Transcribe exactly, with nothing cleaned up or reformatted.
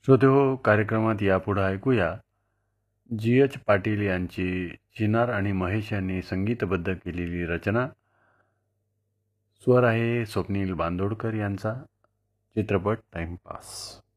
श्रोतेहो, कार्यक्रमात यापुढे ऐकूया जी एच पाटील यांची चिनार आणि महेश यांनी संगीतबद्ध केलेली रचना. स्वर आहे स्वप्नील बांदोडकर यांचा. चित्रपट टाइमपास.